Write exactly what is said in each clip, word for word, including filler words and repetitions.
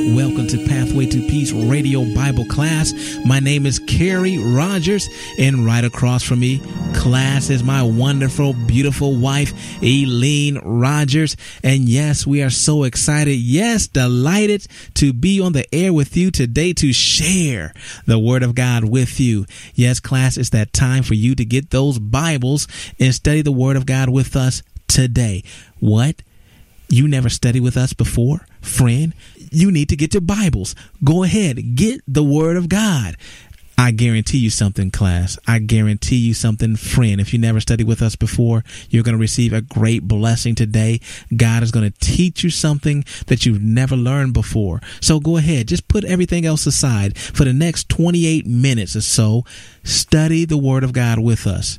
Welcome to Pathway to Peace Radio Bible class. My name is Carrie Rogers, and right across from me, class, is my wonderful, beautiful wife, Eileen Rogers. And yes, we are so excited, yes, delighted to be on the air with you today to share the Word of God with you. Yes, class, it's that time for you to get those Bibles and study the Word of God with us today. What? You never studied with us before? Friend, you need to get your Bibles. Go ahead, get the Word of God. I guarantee you something, class. I guarantee you something, friend. If you never studied with us before, you're going to receive a great blessing today. God is going to teach you something that you've never learned before. So go ahead, just put everything else aside. For the next twenty-eight minutes or so, study the Word of God with us.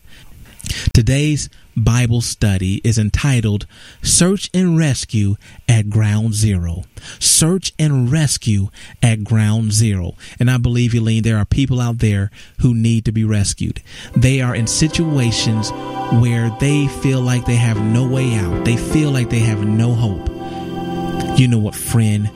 Today's Bible study is entitled Search and Rescue at Ground Zero. Search and Rescue at Ground Zero. And I believe, Eileen, there are people out there who need to be rescued. They are in situations where they feel like they have no way out. They feel like they have no hope. You know what, friend?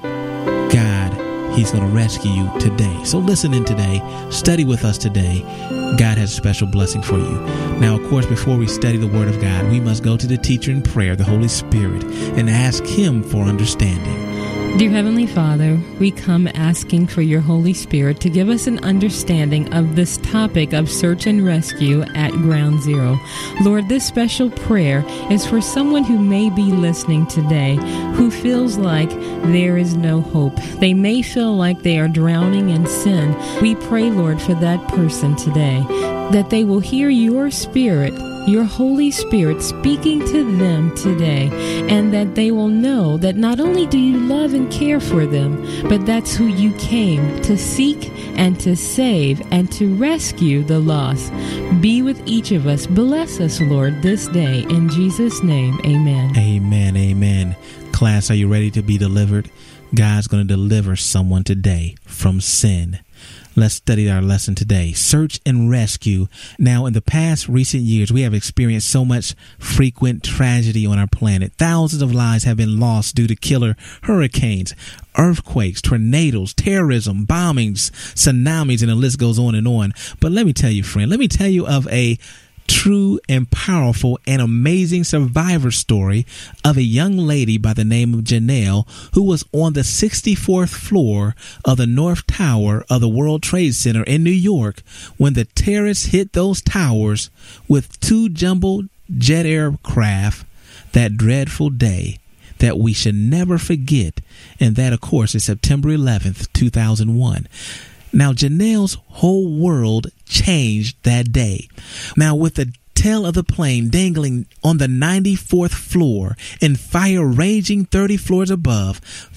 God, He's going to rescue you today. So listen in today. Study with us today. God has a special blessing for you. Now, of course, before we study the Word of God, we must go to the teacher in prayer, the Holy Spirit, and ask Him for understanding. Dear Heavenly Father, we come asking for your Holy Spirit to give us an understanding of this topic of search and rescue at ground zero. Lord, this special prayer is for someone who may be listening today who feels like there is no hope. They may feel like they are drowning in sin. We pray, Lord, for that person today, that they will hear your Spirit, your Holy Spirit speaking to them today, and that they will know that not only do you love and care for them, but that's who you came to seek and to save and to rescue the lost. Be with each of us. Bless us, Lord, this day. In Jesus' name, amen. Amen, amen. Class, are you ready to be delivered? God's going to deliver someone today from sin. Let's study our lesson today. Search and rescue. Now, in the past recent years, we have experienced so much frequent tragedy on our planet. Thousands of lives have been lost due to killer hurricanes, earthquakes, tornadoes, terrorism, bombings, tsunamis, and the list goes on and on. But let me tell you, friend, let me tell you of a true and powerful and amazing survivor story of a young lady by the name of Janelle, who was on the sixty-fourth floor of the North Tower of the World Trade Center in New York when the terrorists hit those towers with two jumbo jet aircraft that dreadful day that we should never forget. And that, of course, is September eleventh, two thousand one. Now, Janelle's whole world changed that day. Now, with the tail of the plane dangling on the ninety-fourth floor and fire raging thirty floors above,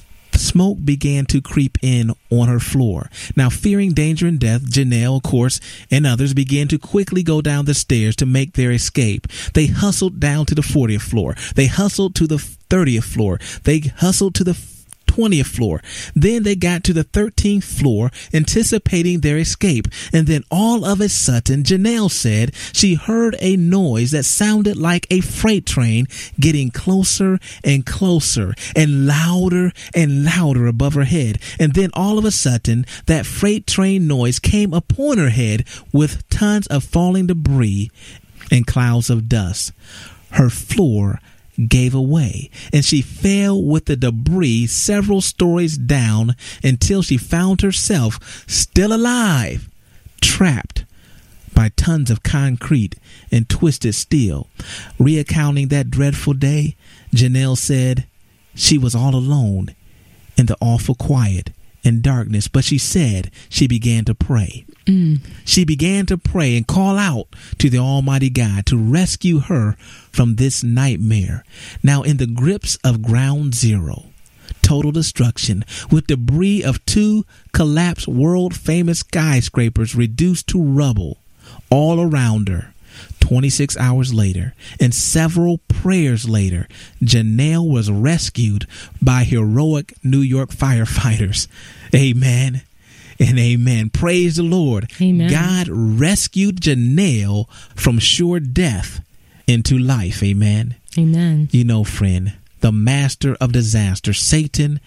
smoke began to creep in on her floor. Now, fearing danger and death, Janelle, of course, and others began to quickly go down the stairs to make their escape. They hustled down to the fortieth floor. They hustled to the thirtieth floor. They hustled to the twentieth floor. Then they got to the thirteenth floor, anticipating their escape. And then all of a sudden, Janelle said she heard a noise that sounded like a freight train getting closer and closer and louder and louder above her head. And then all of a sudden, that freight train noise came upon her head with tons of falling debris and clouds of dust. Her floor gave away, and she fell with the debris several stories down until she found herself still alive, trapped by tons of concrete and twisted steel. Recounting that dreadful day, Janelle said she was all alone in the awful quiet and darkness, but she said she began to pray. Mm. She began to pray and call out to the Almighty God to rescue her from this nightmare. Now, in the grips of ground zero, total destruction, with debris of two collapsed world-famous skyscrapers reduced to rubble all around her, twenty-six hours later and several prayers later, Janelle was rescued by heroic New York firefighters. Amen. And amen. Praise the Lord. Amen. God rescued Janelle from sure death into life. Amen. Amen. You know, friend, the master of disaster, Satan,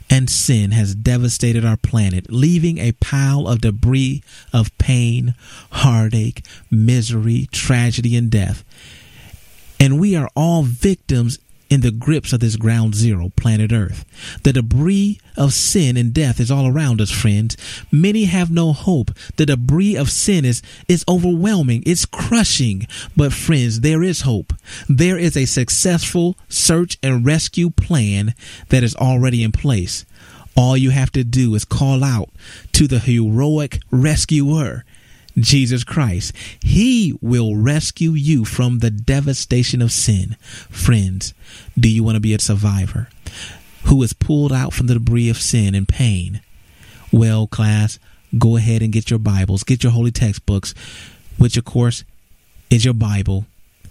and sin has devastated our planet, leaving a pile of debris of pain, heartache, misery, tragedy, and death. And we are all victims in the grips of this ground zero, planet Earth. The debris of sin and death is all around us, friends. Many have no hope. The debris of sin is, is overwhelming. It's crushing. But friends, there is hope. There is a successful search and rescue plan that is already in place. All you have to do is call out to the heroic rescuer, Jesus Christ. He will rescue you from the devastation of sin. Friends, do you want to be a survivor who is pulled out from the debris of sin and pain? Well, class, go ahead and get your Bibles, get your holy textbooks, which of course is your Bible,